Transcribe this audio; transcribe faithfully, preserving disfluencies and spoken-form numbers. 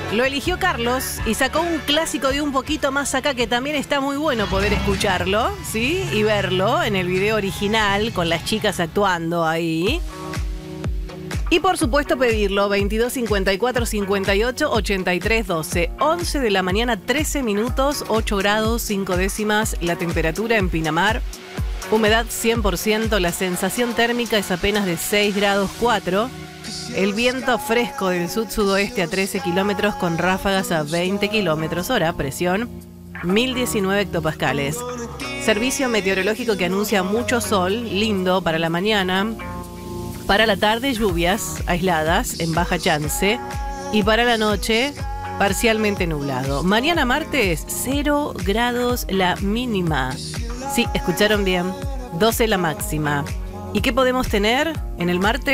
Lo eligió Carlos y sacó un clásico de un poquito más acá que también está muy bueno poder escucharlo, ¿sí? Y verlo en el video original con las chicas actuando ahí. Y por supuesto pedirlo, veintidós cincuenta y cuatro cincuenta y ocho ochenta y tres doce, once de la mañana, trece minutos, ocho grados, cinco décimas, la temperatura en Pinamar, humedad cien por ciento, la sensación térmica es apenas de seis grados cuatro, el viento fresco del sud-sudoeste a trece kilómetros con ráfagas a veinte kilómetros hora, presión mil diecinueve hectopascales. Servicio meteorológico que anuncia mucho sol, lindo para la mañana. Para la tarde, lluvias aisladas en baja chance. Y para la noche, parcialmente nublado. Mañana martes, cero grados la mínima. Sí, escucharon bien. doce la máxima. ¿Y qué podemos tener en el martes?